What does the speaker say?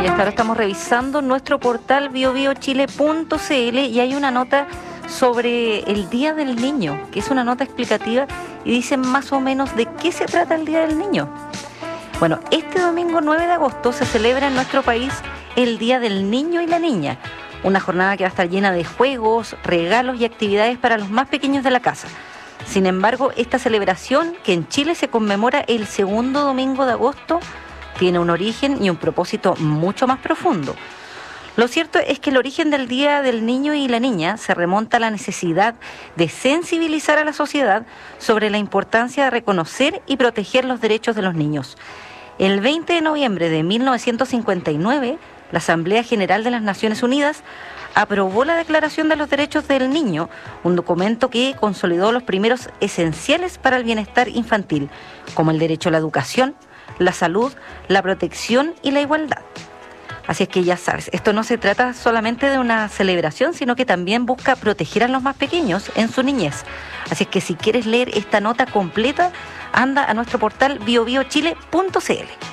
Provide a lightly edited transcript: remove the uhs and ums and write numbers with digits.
y hasta ahora estamos revisando nuestro portal biobiochile.cl y hay una nota sobre el Día del Niño, que es una nota explicativa y dice más o menos de qué se trata el Día del Niño. Bueno, este domingo 9 de agosto se celebra en nuestro país el Día del Niño y la Niña, una jornada que va a estar llena de juegos, regalos y actividades para los más pequeños de la casa. Sin embargo, esta celebración, que en Chile se conmemora el segundo domingo de agosto, tiene un origen y un propósito mucho más profundo. Lo cierto es que el origen del Día del Niño y la Niña se remonta a la necesidad de sensibilizar a la sociedad sobre la importancia de reconocer y proteger los derechos de los niños. El 20 de noviembre de 1959, la Asamblea General de las Naciones Unidas aprobó la Declaración de los Derechos del Niño, un documento que consolidó los primeros esenciales para el bienestar infantil, como el derecho a la educación, la salud, la protección y la igualdad. Así es que ya sabes, esto no se trata solamente de una celebración, sino que también busca proteger a los más pequeños en su niñez. Así es que si quieres leer esta nota completa, anda a nuestro portal biobiochile.cl.